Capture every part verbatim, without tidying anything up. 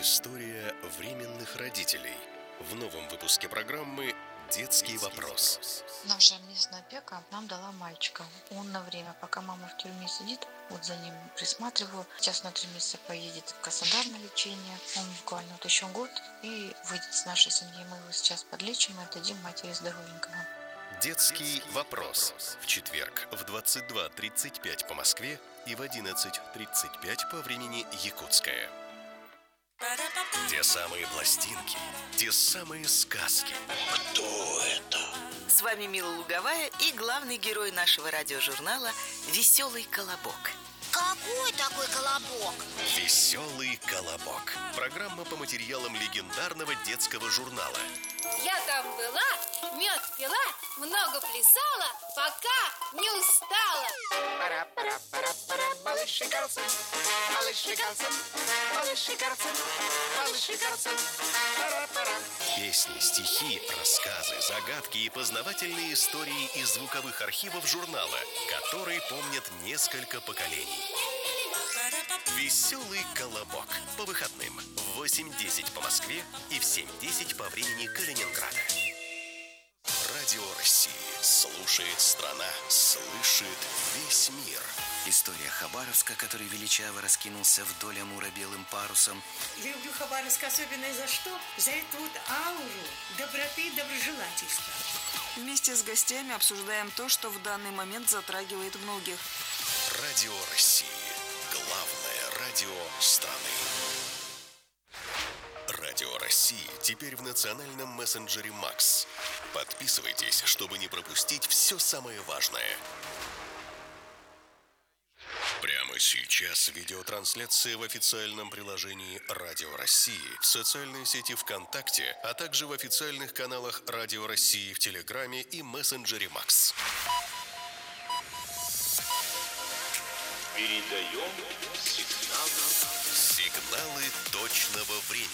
История временных родителей. В новом выпуске программы «Детский вопрос». Наша местная опека нам дала мальчика. Он на время, пока мама в тюрьме сидит, вот за ним присматриваю. Сейчас на три месяца поедет в Краснодар на лечение. Он буквально вот еще год и выйдет с нашей семьи. Мы его сейчас подлечим и отдадим матери здоровенького. «Детский вопрос» в четверг в двадцать два тридцать пять по Москве и в одиннадцать тридцать пять по времени Якутское. Те самые пластинки, те самые сказки. Кто это? С вами Мила Луговая и главный герой нашего радиожурнала «Веселый колобок». Какой такой колобок? «Веселый колобок». Программа по материалам легендарного детского журнала. Я там была, мед пила, много плясала, пока не устала. Пара-пара-пара-пара, малыши Карлсон, малыши Карлсон, малыши Карлсон, малыши Карлсон, пара-пара. Песни, стихи, рассказы, загадки и познавательные истории из звуковых архивов журнала, который помнят несколько поколений. «Веселый колобок» по выходным в восемь десять по Москве и в семь десять по времени Калининграда. Радио России. Слушает страна, слышит весь мир. История Хабаровска, который величаво раскинулся вдоль Амура белым парусом. Люблю Хабаровск особенно за что? За эту вот ауру доброты и доброжелательства. Вместе с гостями обсуждаем то, что в данный момент затрагивает многих. Радио России. Главное радио страны. Радио России теперь в национальном мессенджере Макс. Подписывайтесь, чтобы не пропустить все самое важное. Прямо сейчас видеотрансляция в официальном приложении Радио России, в социальной сети ВКонтакте, а также в официальных каналах Радио России в Телеграме и мессенджере Макс. Передаем сигналы. Сигналы точного времени.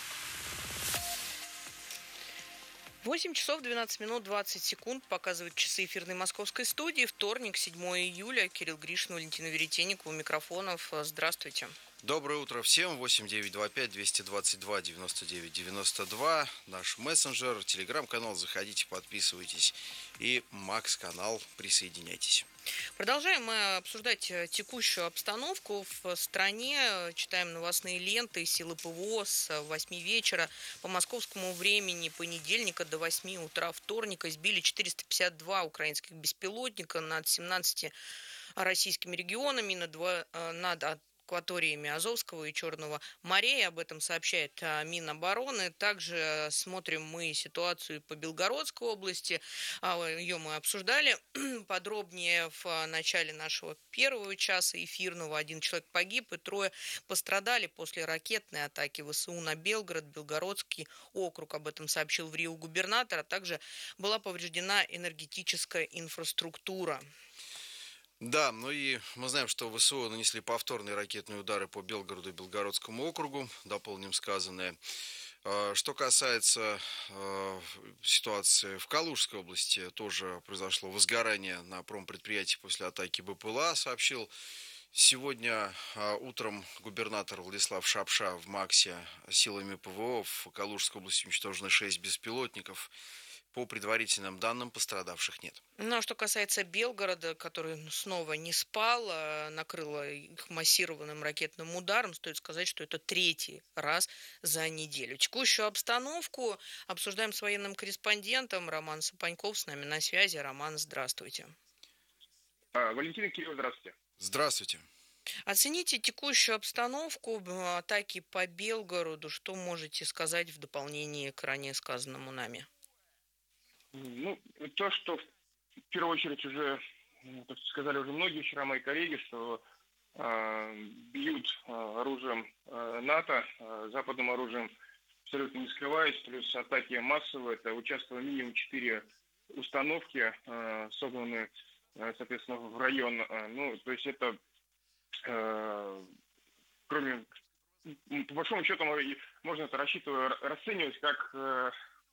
восемь часов двенадцать минут двадцать секунд показывают часы эфирной московской студии. Вторник, седьмое июля. Кирилл Гришин, Валентина Веретенникова у микрофонов. Здравствуйте. Доброе утро всем. восемь девятьсот двадцать пять двести двадцать два девяносто девять девяносто два. Наш мессенджер, телеграм-канал. Заходите, подписывайтесь. И Макс-канал. Присоединяйтесь. Продолжаем мы обсуждать текущую обстановку в стране. Читаем новостные ленты. Силы ПВО с восьми вечера по московскому времени понедельника до восьми утра вторника сбили четыреста пятьдесят два украинских беспилотника над семнадцатью российскими регионами, над, над акваториями Азовского и Черного морей. Об этом сообщает Минобороны. Также смотрим мы ситуацию по Белгородской области. Ее мы обсуждали подробнее в начале нашего первого часа эфирного. Один человек погиб и трое пострадали после ракетной атаки ВСУ на Белгород, Белгородский округ. Об этом сообщил в Рио губернатор. А также была повреждена энергетическая инфраструктура. Да, ну и мы знаем, что ВСУ нанесли повторные ракетные удары по Белгороду и Белгородскому округу. Дополним сказанное. Что касается э, ситуации в Калужской области, тоже произошло возгорание на промпредприятии после атаки БПЛА, сообщил сегодня э, утром губернатор Владислав Шапша в МАКСе. Силами ПВО в Калужской области уничтожено шесть беспилотников. По предварительным данным, пострадавших нет. Ну, а что касается Белгорода, который снова не спал, накрыло их массированным ракетным ударом, стоит сказать, что это третий раз за неделю. Текущую обстановку обсуждаем с военным корреспондентом. Роман Сапаньков с нами на связи. Роман, здравствуйте. А, Валентина, Кирилл, здравствуйте. Здравствуйте. Оцените текущую обстановку атаки по Белгороду. Что можете сказать в дополнение к ранее сказанному нами? Ну, то, что в первую очередь уже, как сказали уже многие вчера мои коллеги, что э, бьют э, оружием э, НАТО, э, западным оружием, абсолютно не скрываясь, плюс атаки массовые, это участвовало минимум четыре установки, э, собранные, э, соответственно, в район. Э, ну, то есть это, э, кроме, по большому счету, можно это рассчитывать, расценивать как... Э,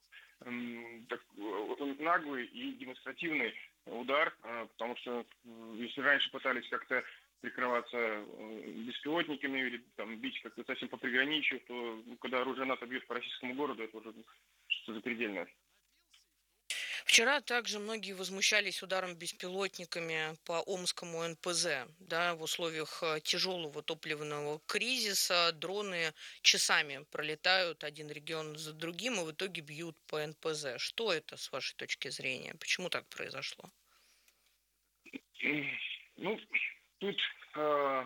Так, наглый и демонстративный удар, потому что если раньше пытались как-то прикрываться э, беспилотниками или там бить как-то совсем по приграничью, то ну, когда оружие НАТО бьет по российскому городу, это уже что-то запредельное. Вчера также многие возмущались ударом беспилотниками по Омскому эн пэ зэ. Да, в условиях тяжелого топливного кризиса дроны часами пролетают один регион за другим и в итоге бьют по эн пэ зэ. Что это, с вашей точки зрения? Почему так произошло? Ну, тут э,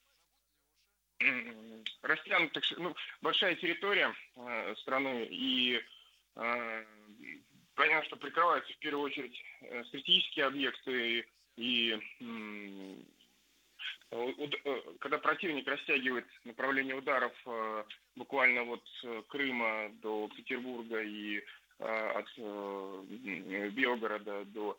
растянута, ну, большая территория э, страны, и э, понятно, что прикрываются в первую очередь э, стратегические объекты, и э, э, когда противник растягивает направление ударов э, буквально вот с Крыма до Петербурга и э, от э, Белгорода до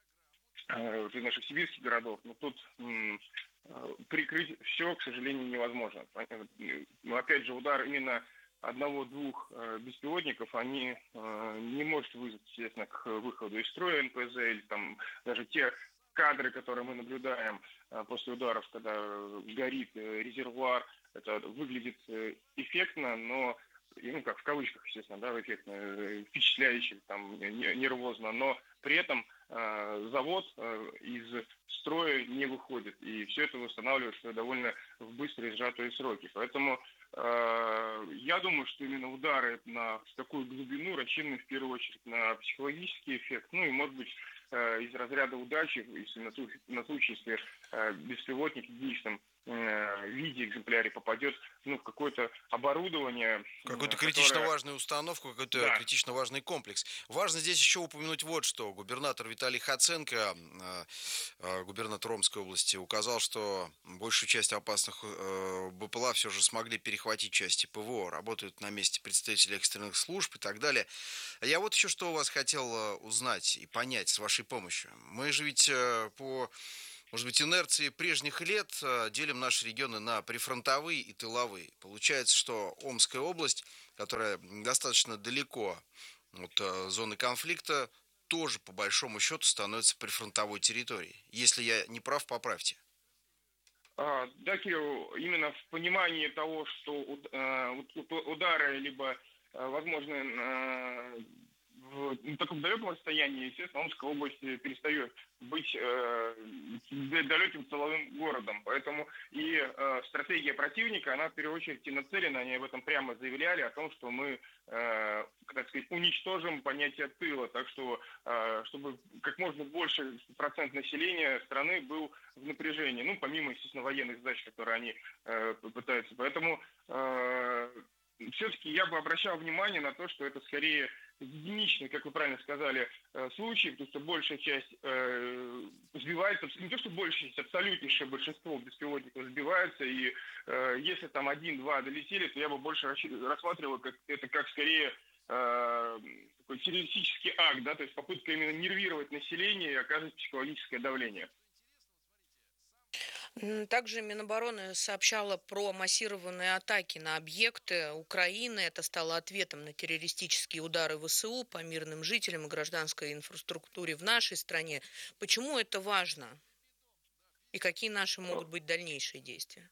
вот из наших сибирских городов, но тут м, прикрыть все, к сожалению, невозможно. Но опять же, удар именно одного-двух э, беспилотников, они э, не может вызвать, естественно, к выходу из строя эн пэ зэ, или там даже те кадры, которые мы наблюдаем э, после ударов, когда горит э, резервуар, это выглядит э, эффектно, но ну, как в кавычках, естественно, да, эффектно, впечатляюще, там, нервозно, но при этом э, завод э, из строя не выходит, и все это восстанавливается довольно в быстрые сжатые сроки. Поэтому э, я думаю, что именно удары на такую глубину рассчитаны в первую очередь на психологический эффект, ну и, может быть, э, из разряда удачи, если на, на случай, если э, беспилотник в единичном э, виде, экземпляре попадет ну, в какое-то оборудование. Какую-то которое... критично важную установку, какой-то да. критично важный комплекс. Важно здесь еще упомянуть вот что. Губернатор Виталий Хоценко, э, э, губернатор Омской области, указал, что большую часть опасных э, бэ пэ эл а все же смогли перехватить части пэ вэ о, работают на месте представители экстренных служб и так далее. Я вот еще что у вас хотел узнать и понять с вашей помощью. Мы же ведь э, по... Может быть, инерции прежних лет делим наши регионы на прифронтовые и тыловые. Получается, что Омская область, которая достаточно далеко от зоны конфликта, тоже, по большому счету, становится прифронтовой территорией. Если я не прав, поправьте. А, да, Кирилл, именно в понимании того, что удары либо, возможно, в таком далеком расстоянии, естественно, Омская область перестает быть э, далеким тыловым городом. Поэтому и э, стратегия противника, она в первую очередь и нацелена, они об этом прямо заявляли, о том, что мы, э, так сказать, уничтожим понятие тыла, так что, э, чтобы как можно больше процент населения страны был в напряжении, ну, помимо, естественно, военных задач, которые они э, пытаются. Поэтому э, все-таки я бы обращал внимание на то, что это скорее единичный, как вы правильно сказали, случай, потому что большая часть э, сбивается, не то что большая часть, абсолютнейшее большинство беспилотников сбиваются, и э, если там один-два долетели, то я бы больше рассматривал как, это как скорее э, такой террористический акт, да, то есть попытка именно нервировать население и оказывать психологическое давление. Также Минобороны сообщала про массированные атаки на объекты Украины. Это стало ответом на террористические удары вэ эс у по мирным жителям и гражданской инфраструктуре в нашей стране. Почему это важно? И какие наши могут быть дальнейшие действия?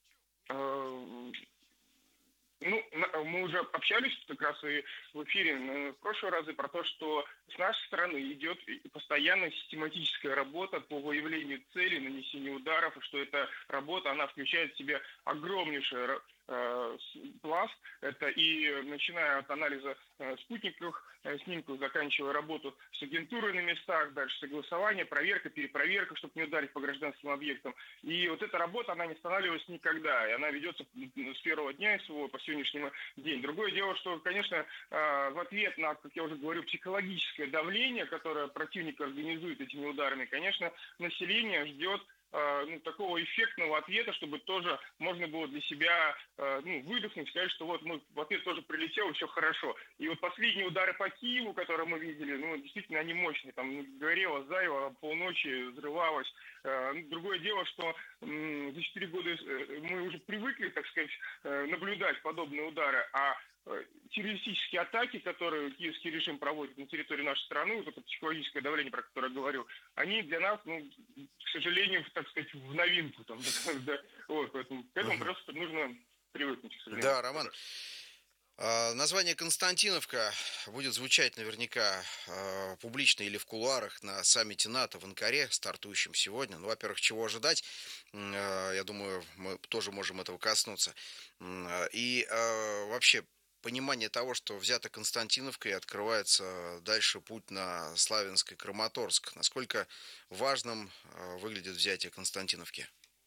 Ну, мы уже общались как раз и в эфире в прошлые разы про то, что с нашей стороны идет постоянная систематическая работа по выявлению целей, нанесению ударов, и что эта работа, она включает в себя огромнейший э, пласт. Это и начиная от анализа э, спутниковых э, снимков, заканчивая работу с агентурой на местах, дальше согласование, проверка, перепроверка, чтобы не ударить по гражданским объектам. И вот эта работа, она не останавливалась никогда, и она ведется с первого дня СВО по сегодняшний день. Другое дело, что, конечно, в ответ на, как я уже говорю, психологическое давление, которое противник организует этими ударами, конечно, население ждет ну, такого эффектного ответа, чтобы тоже можно было для себя ну, выдохнуть, сказать, что вот мы в ответ тоже прилетел, и все хорошо. И вот последние удары по Киеву, которые мы видели, ну, действительно, они мощные. Там горело зарево, полночи взрывалось. Другое дело, что за четыре года мы уже привыкли, так сказать, наблюдать подобные удары, а террористические атаки, которые киевский режим проводит на территории нашей страны, вот это психологическое давление, про которое я говорил, они для нас, ну, к сожалению, так сказать, в новинку. Там, да, вот, поэтому к этому просто нужно привыкнуть, к сожалению. Да, Роман. Название Константиновка будет звучать наверняка э, публично или в кулуарах на саммите НАТО в Анкаре, стартующем сегодня. Ну, во-первых, чего ожидать? Э, я думаю, мы тоже можем этого коснуться. И э, вообще понимание того, что взято Константиновкой, и открывается дальше путь на Славянск и Краматорск. Насколько важным э, выглядит взятие Константиновки?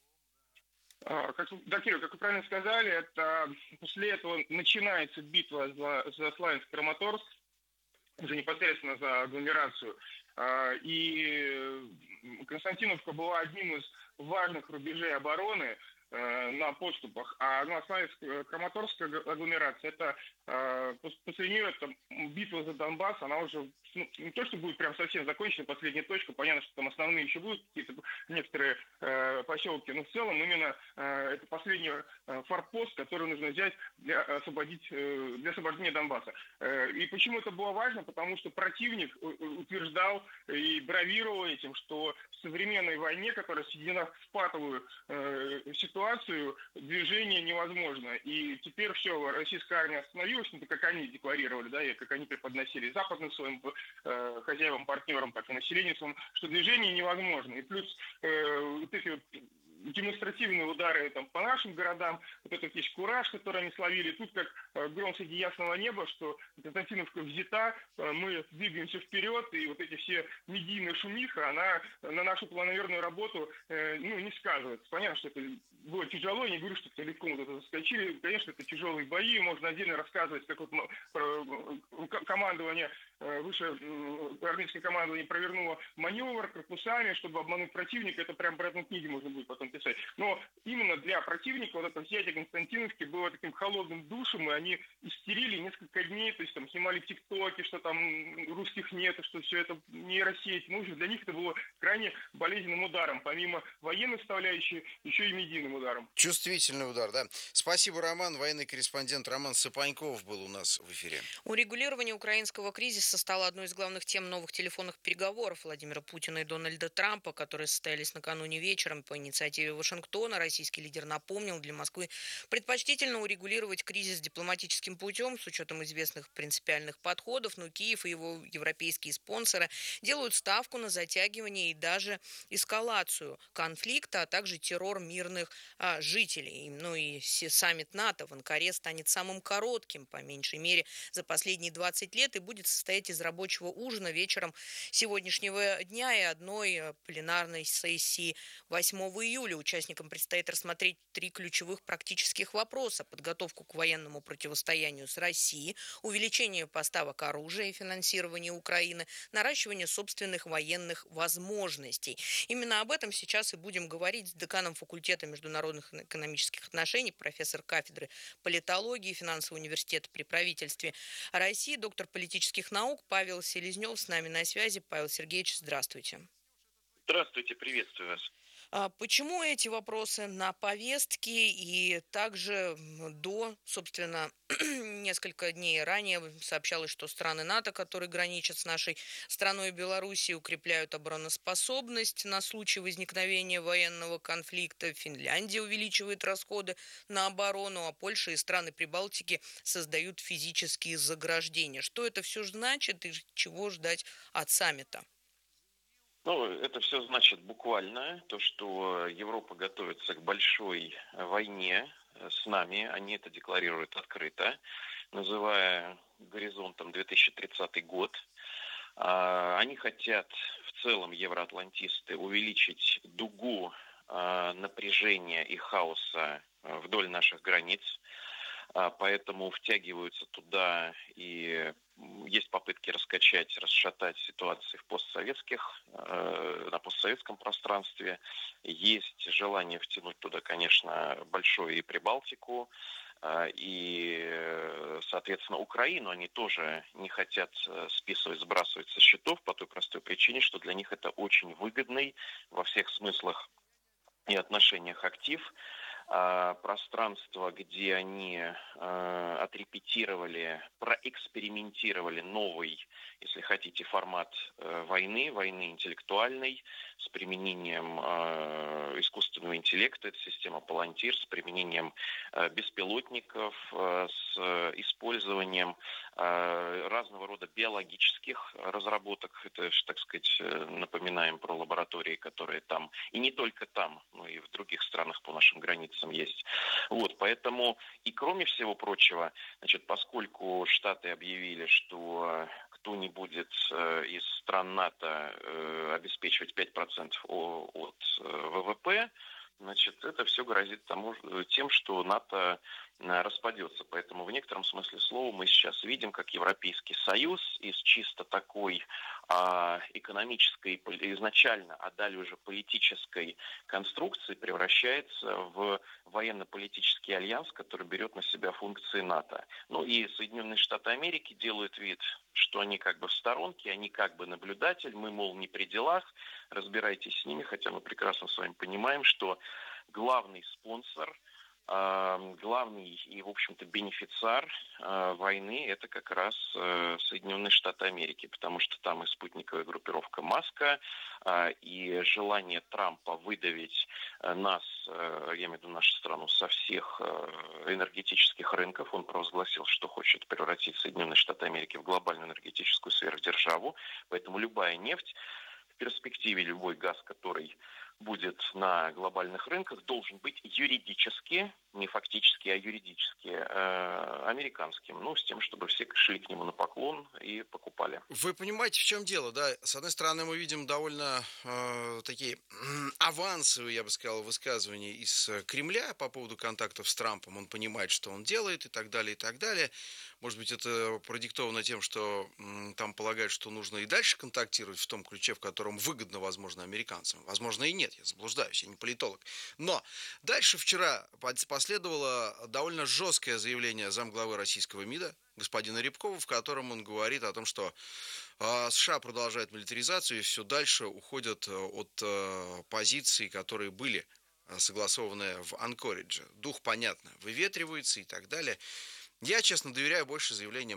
Как, да, Кирилл, как вы правильно сказали, это после этого начинается битва за, за Славянск-Краматорск, уже непосредственно за агломерацию. И Константиновка была одним из важных рубежей обороны на подступах, а на Славянск-Краматорская агломерация, это после нее это битва за Донбасс, она уже, ну, не то, что будет прям совсем закончена, последняя точка, понятно, что там основные еще будут какие-то некоторые э, поселки, но в целом именно э, это последний э, форпост, который нужно взять для освободить, э, для освобождения Донбасса. Э, и почему это было важно? Потому что противник утверждал и бравировал этим, что в современной войне, которая соединена в патовую э, ситуацию, движение невозможно. И теперь все, российская армия остановилась, ну, как они декларировали, да, и как они преподносили западным своим э, хозяевам, партнерам, так и населению своему, что движение невозможно. И плюс э, вот эти вот демонстративные удары там, по нашим городам, вот этот есть кураж, который они словили. Тут как э, гром среди ясного неба, что Константиновка взята, э, мы двигаемся вперед, и вот эти все медийные шумиха, она на нашу планомерную работу э, ну, не сказывается. Понятно, что это было тяжело, я не говорю, что целиком вот это заскочили. Конечно, это тяжелые бои, можно отдельно рассказывать, как вот командование, выше армейское командование провернуло маневр корпусами, чтобы обмануть противника. Это прям про одну книгу можно будет потом писать. Но именно для противника вот это взятие Константиновки было таким холодным душем, и они истерили несколько дней, то есть там снимали в ТикТоке, что там русских нет, что все это нейросеть. Ну, для них это было крайне болезненным ударом, помимо военной составляющей, еще и медийным ударом. Чувствительный удар, да. Спасибо, Роман. Военный корреспондент Роман Сапаньков был у нас в эфире. Урегулирование украинского кризиса стало одной из главных тем новых телефонных переговоров Владимира Путина и Дональда Трампа, которые состоялись накануне вечером по инициативе Вашингтона. Российский лидер напомнил, для Москвы предпочтительно урегулировать кризис дипломатическим путем с учетом известных принципиальных подходов, но Киев и его европейские спонсоры делают ставку на затягивание и даже эскалацию конфликта, а также террор мирных а, жителей. Ну и саммит НАТО в Анкаре станет самым коротким, по меньшей мере, за последние двадцать лет и будет состоять из рабочего ужина вечером сегодняшнего дня и одной пленарной сессии восьмого июля. Участникам предстоит рассмотреть три ключевых практических вопроса: подготовку к военному противостоянию с Россией, увеличение поставок оружия и финансирование Украины, наращивание собственных военных возможностей. Именно об этом сейчас и будем говорить с деканом факультета международных экономических отношений, профессор кафедры политологии финансового университета при правительстве России, доктор политических наук Павел Селезнев с нами на связи. Павел Сергеевич, здравствуйте. Здравствуйте, приветствую вас. Почему эти вопросы на повестке? И также до, собственно, несколько дней ранее сообщалось, что страны НАТО, которые граничат с нашей страной Белоруссией, укрепляют обороноспособность на случай возникновения военного конфликта. Финляндия увеличивает расходы на оборону, а Польша и страны Прибалтики создают физические заграждения. Что это все значит и чего ждать от саммита? Ну, это все значит буквально то, что Европа готовится к большой войне с нами. Они это декларируют открыто, называя горизонтом две тысячи тридцатый год. Они хотят в целом, евроатлантисты, увеличить дугу напряжения и хаоса вдоль наших границ. Поэтому втягиваются туда и есть попытки раскачать, расшатать ситуации в постсоветских, на постсоветском пространстве. Есть желание втянуть туда, конечно, большую и Прибалтику, и, соответственно, Украину они тоже не хотят списывать, сбрасывать со счетов по той простой причине, что для них это очень выгодный во всех смыслах и отношениях актив. пространство, где они отрепетировали, проэкспериментировали новый, если хотите, формат войны, войны интеллектуальной, с применением искусственного интеллекта, это система Palantir, с применением беспилотников, с использованием разного рода биологических разработок. Это, так сказать, напоминаем про лаборатории, которые там, и не только там, но и в других странах по нашим границам есть. Вот, поэтому, и кроме всего прочего, значит, поскольку Штаты объявили, что кто не будет из стран НАТО обеспечивать пять процентов от ВВП, значит, это все грозит тому, тем, что НАТО распадется. Поэтому в некотором смысле слова мы сейчас видим, как Европейский Союз из чисто такой а, экономической, изначально, а далее уже политической конструкции превращается в военно-политический альянс, который берет на себя функции НАТО. Ну и Соединенные Штаты Америки делают вид, что они как бы в сторонке, они как бы наблюдатель, мы, мол, не при делах, разбирайтесь с ними, хотя мы прекрасно с вами понимаем, что главный спонсор, главный и, в общем-то, бенефициар войны – это как раз Соединенные Штаты Америки, потому что там и спутниковая группировка Маска, и желание Трампа выдавить нас, я имею в виду нашу страну, со всех энергетических рынков. Он провозгласил, что хочет превратить Соединенные Штаты Америки в глобальную энергетическую сверхдержаву, поэтому любая нефть, в перспективе любой газ, который будет на глобальных рынках, должен быть юридически, не фактически, а юридически э, американским. Ну, с тем, чтобы все шли к нему на поклон и покупали. Вы понимаете, в чем дело, да? С одной стороны, мы видим довольно э, такие э, авансовые, я бы сказал, высказывания из Кремля по поводу контактов с Трампом. Он понимает, что он делает и так далее, и так далее. Может быть, это продиктовано тем, что э, там полагают, что нужно и дальше контактировать в том ключе, в котором выгодно, возможно, американцам. Возможно, и нет, я заблуждаюсь, я не политолог. Но дальше вчера последовало довольно жесткое заявление замглавы российского МИДа, господина Рябкова, в котором он говорит о том, что э, США продолжают милитаризацию и все дальше уходят от э, позиций, которые были согласованы в Анкоридже. Дух, понятно, выветривается и так далее. Я, честно, доверяю больше заявлениям